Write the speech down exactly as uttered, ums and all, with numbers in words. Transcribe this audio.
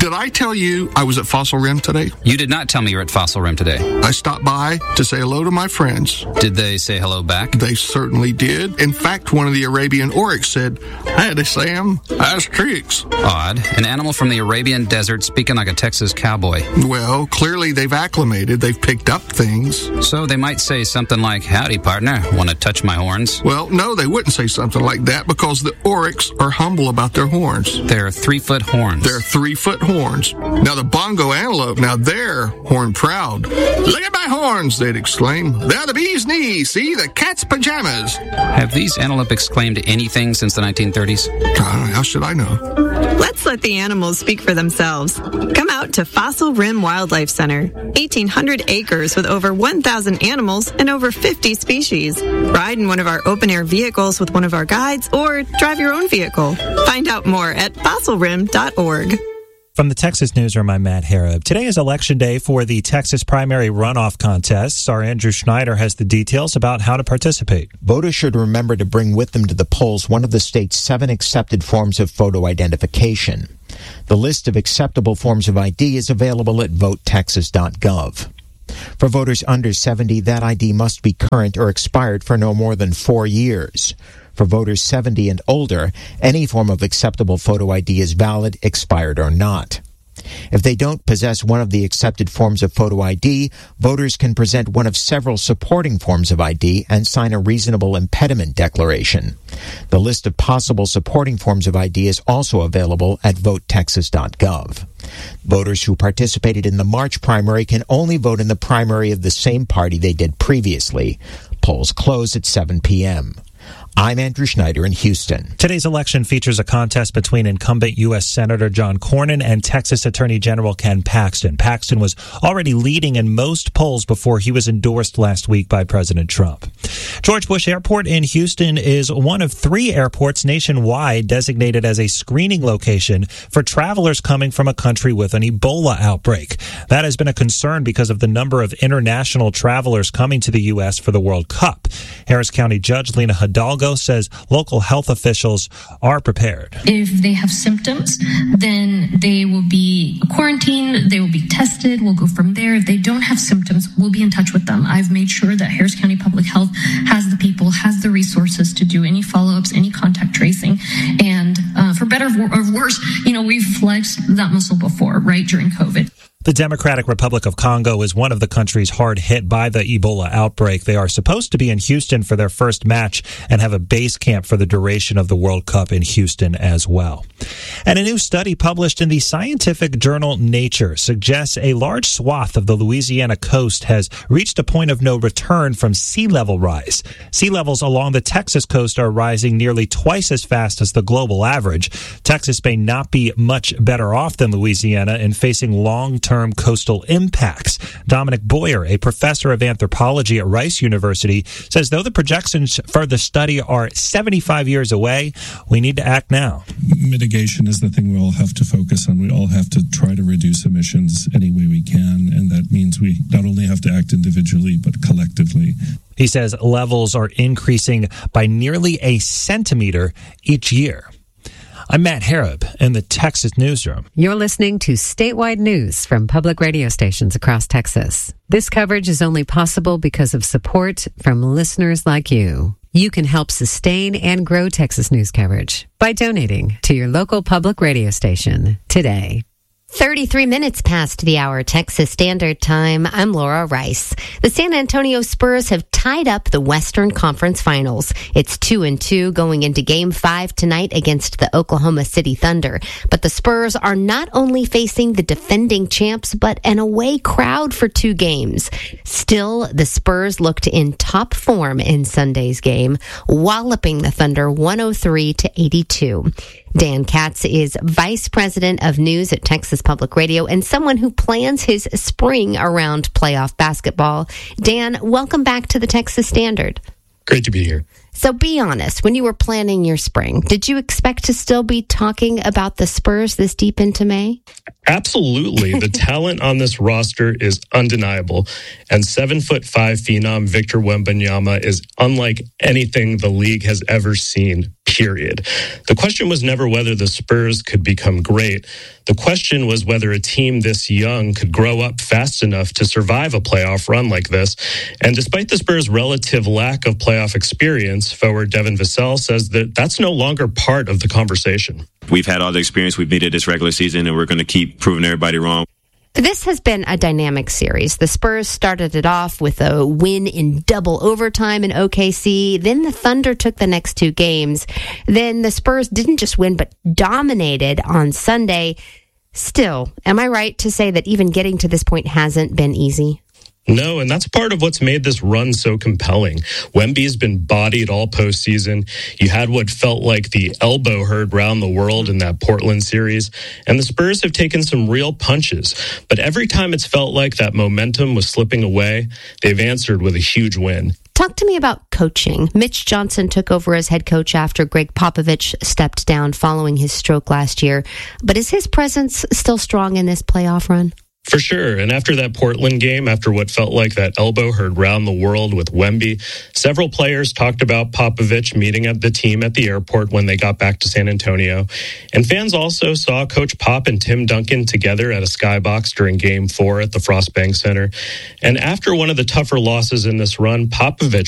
Did I tell you I was at Fossil Rim today? You did not tell me you were at Fossil Rim today. I stopped by to say hello to my friends. Did they say hello back? They certainly did. In fact, one of the Arabian oryx said, "Howdy, Sam. How's tricks?" Odd. An animal from the Arabian desert speaking like a Texas cowboy. Well, clearly they've acclimated. They've picked up things. So they might say something like, "Howdy, partner. Want to touch my horns?" Well, no, they wouldn't say something like that because the oryx are humble about their horns. They're three-foot horns. They're three-foot horns. Now, the bongo antelope, now they're horn proud. "Look at my horns," they'd exclaim. "They're the bee's knees. See, the cat's pajamas." Have these antelope exclaimed anything since the nineteen thirties? Uh, how should I know? Let's let the animals speak for themselves. Come out to Fossil Rim Wildlife Center. eighteen hundred acres with over one thousand animals and over fifty species. Ride in one of our open-air vehicles with one of our guides or drive your own vehicle. Find out more at fossil rim dot org. From the Texas Newsroom, I'm Matt Harrop. Today is Election Day for the Texas primary runoff contests. Our Andrew Schneider has the details about how to participate. Voters should remember to bring with them to the polls one of the state's seven accepted forms of photo identification. The list of acceptable forms of I D is available at vote texas dot gov. For voters under seventy, that I D must be current or expired for no more than four years. For voters seventy and older, any form of acceptable photo I D is valid, expired or not. If they don't possess one of the accepted forms of photo I D, voters can present one of several supporting forms of I D and sign a reasonable impediment declaration. The list of possible supporting forms of I D is also available at vote texas dot gov. Voters who participated in the March primary can only vote in the primary of the same party they did previously. Polls close at seven p.m. I'm Andrew Schneider in Houston. Today's election features a contest between incumbent U S. Senator John Cornyn and Texas Attorney General Ken Paxton. Paxton was already leading in most polls before he was endorsed last week by President Trump. George Bush Airport in Houston is one of three airports nationwide designated as a screening location for travelers coming from a country with an Ebola outbreak. That has been a concern because of the number of international travelers coming to the U S for the World Cup. Harris County Judge Lena Hidalgo says local health officials are prepared. If they have symptoms, then they will be quarantined, they will be tested, we'll go from there. If they don't have symptoms, we'll be in touch with them. I've made sure that Harris County Public Health has the people, has the resources to do any follow-ups, any contact tracing. And uh, for better or worse, you know, we've flexed that muscle before, right, during COVID. The Democratic Republic of Congo is one of the countries hard hit by the Ebola outbreak. They are supposed to be in Houston for their first match and have a base camp for the duration of the World Cup in Houston as well. And a new study published in the scientific journal Nature suggests a large swath of the Louisiana coast has reached a point of no return from sea level rise. Sea levels along the Texas coast are rising nearly twice as fast as the global average. Texas may not be much better off than Louisiana in facing long-term Term coastal impacts. Dominic Boyer, a professor of anthropology at Rice University, says though the projections for the study are seventy-five years away, we need to act now. Mitigation is the thing we all have to focus on. We all have to try to reduce emissions any way we can, and that means we not only have to act individually, but collectively. He says levels are increasing by nearly a centimeter each year. I'm Matt Harrop in the Texas Newsroom. You're listening to statewide news from public radio stations across Texas. This coverage is only possible because of support from listeners like you. You can help sustain and grow Texas news coverage by donating to your local public radio station today. thirty-three minutes past the hour Texas Standard Time. I'm Laura Rice. The San Antonio Spurs have tied up the Western Conference Finals. It's two and two going into Game five tonight against the Oklahoma City Thunder. But the Spurs are not only facing the defending champs, but an away crowd for two games. Still, the Spurs looked in top form in Sunday's game, walloping the Thunder one oh three to eighty-two. Dan Katz is Vice President of News at Texas Public Radio and someone who plans his spring around playoff basketball. Dan, welcome back to the Texas Standard. Great to be here. So be honest, when you were planning your spring, did you expect to still be talking about the Spurs this deep into May? Absolutely. The talent on this roster is undeniable. And seven foot five phenom Victor Wembanyama is unlike anything the league has ever seen, period. The question was never whether the Spurs could become great. The question was whether a team this young could grow up fast enough to survive a playoff run like this. And despite the Spurs' relative lack of playoff experience, forward Devin Vassell says that that's no longer part of the conversation. We've had all the experience we've needed this regular season, and we're going to keep proving everybody wrong. This has been a dynamic series. The Spurs started it off with a win in double overtime in O K C. Then the Thunder took the next two games. Then the Spurs didn't just win, but dominated on Sunday. Still, am I right to say that even getting to this point hasn't been easy? No, and that's part of what's made this run so compelling. Wemby's been bodied all postseason. You had what felt like the elbow herd round the world in that Portland series, and the Spurs have taken some real punches. But every time it's felt like that momentum was slipping away, they've answered with a huge win. Talk to me about coaching. Mitch Johnson took over as head coach after Greg Popovich stepped down following his stroke last year. But is his presence still strong in this playoff run? For sure. And after that Portland game, after what felt like that elbow heard round the world with Wemby, several players talked about Popovich meeting at the team at the airport when they got back to San Antonio. And fans also saw Coach Pop and Tim Duncan together at a skybox during Game four at the Frost Bank Center. And after one of the tougher losses in this run, Popovich